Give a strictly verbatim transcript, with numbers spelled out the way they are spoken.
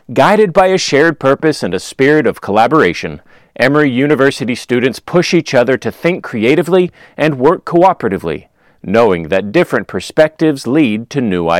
Guided by a shared purpose and a spirit of collaboration, Emory University students push each other to think creatively and work cooperatively, knowing that different perspectives lead to new ideas.